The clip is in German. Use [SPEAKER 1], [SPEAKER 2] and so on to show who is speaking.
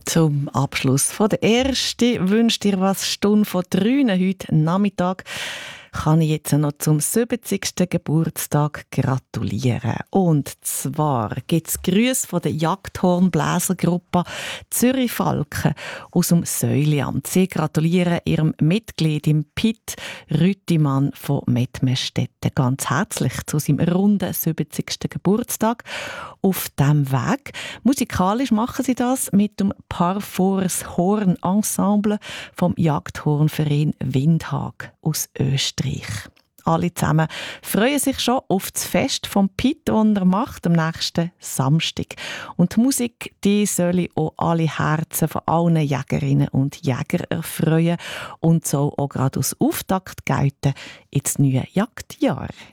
[SPEAKER 1] Zum Abschluss von der ersten wünsche dir was Stunde von 3 heute Nachmittag. Kann ich jetzt noch zum 70. Geburtstag gratulieren. Und zwar gibt es Grüße von der Jagdhornbläsergruppe Zürich-Falken aus dem Säuliamt. Sie gratulieren ihrem Mitglied im Pitt Rüttimann von Mettmerstetten ganz herzlich zu seinem runden 70. Geburtstag. Auf diesem Weg. Musikalisch machen sie das mit dem Parfors Horn Ensemble vom Jagdhornverein Windhag aus Österreich. Alle zusammen freuen sich schon auf das Fest vom Pitt, das er macht am nächsten Samstag. Und die Musik, die soll auch alle Herzen von allen Jägerinnen und Jägern erfreuen und so auch gerade als Auftakt gelten ins neue Jagdjahr.